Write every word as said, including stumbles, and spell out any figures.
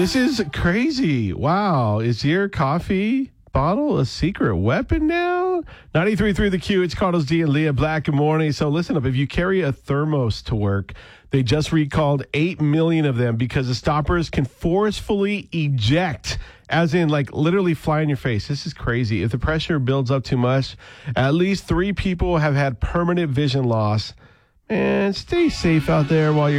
This is crazy. Wow. Is your coffee bottle a secret weapon now? ninety-three point three The Q. It's Carlos D and Leah Black. Good morning. So listen up. If you carry a thermos to work, they just recalled eight million of them because the stoppers can forcefully eject, as in like literally fly in your face. This is crazy. If the pressure builds up too much, at least three people have had permanent vision loss. And stay safe out there while you're